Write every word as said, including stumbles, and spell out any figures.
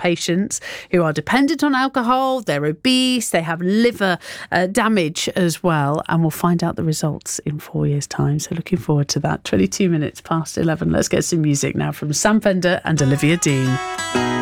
patients who are dependent on alcohol, they're obese, they have liver uh, damage as well, and we'll find out the results in four years' time. So looking forward to that. twenty-two minutes past eleven. Let's get some music now from Sam Fender and Olivia Dean.